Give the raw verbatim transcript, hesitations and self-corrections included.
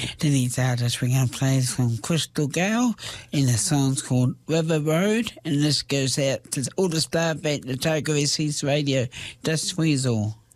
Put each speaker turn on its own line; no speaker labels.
Denise artist, we're going to play from Crystal Gale, and the song's called River Road, and this goes out to all the staff at the Tiger S S Radio. Dust Weasel.